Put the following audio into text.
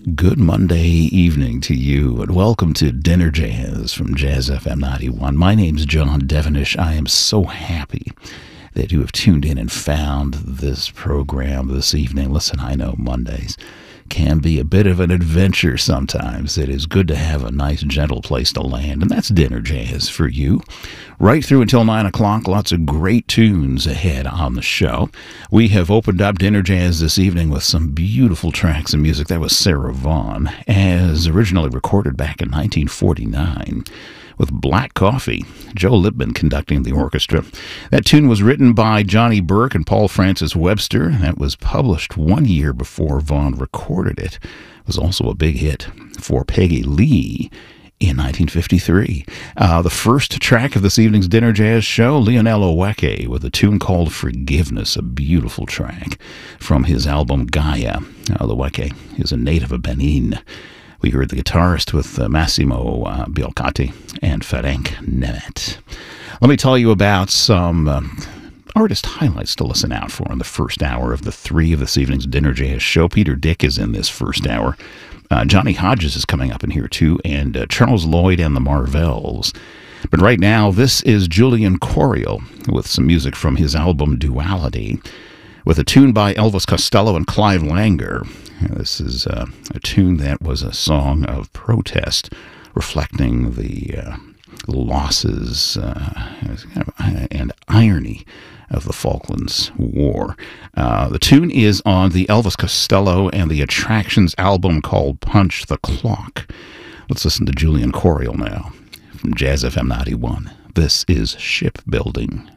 Good Monday evening to you, and welcome to Dinner Jazz from Jazz FM 91. My name's John Devenish. I am so happy that you have tuned in and found this program this evening. Listen, I know Mondays can be a bit of an adventure sometimes. It is good to have a nice, gentle place to land, and that's Dinner Jazz for you. Right through until 9 o'clock, lots of great tunes ahead on the show. We have opened up Dinner Jazz this evening with some beautiful tracks of music. That was Sarah Vaughan, as originally recorded back in 1949. With Black Coffee, Joe Lipman conducting the orchestra. That tune was written by Johnny Burke and Paul Francis Webster. That was published 1 year before Vaughan recorded it. It was also a big hit for Peggy Lee in 1953. The first track of this evening's Dinner Jazz show, Lionel Oweke with a tune called Forgiveness, a beautiful track from his album Gaia. Oweke is a native of Benin. We heard the guitarist with Massimo Biolcati and Ferenc Nemet. Let me tell you about some artist highlights to listen out for in the first hour of the three of this evening's Dinner Jazz show. Peter Dick is in this first hour. Johnny Hodges is coming up in here too, and Charles Lloyd and the Marvels. But right now, this is Julian Coryell with some music from his album Duality, with a tune by Elvis Costello and Clive Langer. This is a tune that was a song of protest, reflecting the losses and irony of the Falklands War. The tune is on the Elvis Costello and the Attractions album called Punch the Clock. Let's listen to Julian Coryell now from Jazz FM 91. This is Shipbuilding.